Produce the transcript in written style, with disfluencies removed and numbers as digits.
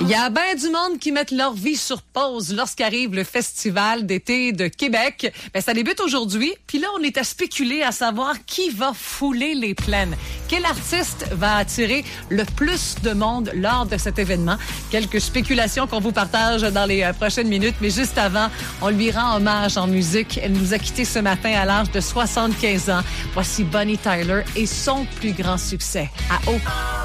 Il y a bien du monde qui mettent leur vie sur pause lorsqu'arrive le Festival d'été de Québec. Ben, ça débute aujourd'hui. Puis là, on est à spéculer à savoir qui va fouler les plaines. Quel artiste va attirer le plus de monde lors de cet événement? Quelques spéculations qu'on vous partage dans les prochaines minutes. Mais juste avant, on lui rend hommage en musique. Elle nous a quittés ce matin à l'âge de 75 ans. Voici Bonnie Tyler et son plus grand succès, à Eau.